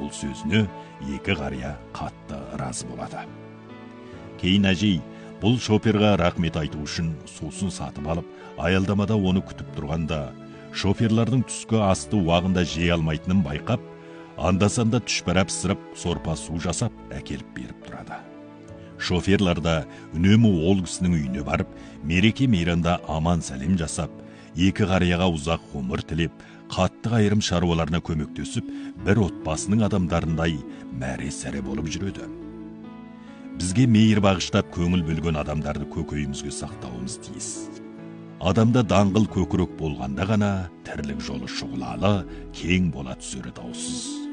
бұл сөзіне екі қария қатты разы болады. Кейін әжей бұл шоферға рахмет айту үшін сусын сатып алып, аялдамада оны күтіп тұрғанда, шоферлардың түскі асты уағында жей алмайтынын байқап, анда-санда түшпәрәп сырып, сорпа су жасап, әкеліп беріп тұрады. Шоферлар да үнемі ол кісінің үйіне барып, мереке мейранда аман сәлем жасап, екі қарияға ұзақ ғұмыр тілеп, қатты қайырым шаруаларына көмектесіп, бір отбасының адамдарындай мәре-сәре болып жүреді. Бізге мейір бағыштап көңіл бөлген адамдарды көкейімізге сақтауымыз тиіс. Адамда даңғыл көкірек болғанда ғана тірлік жолы шұғылалы, кең бола түсері даусыз.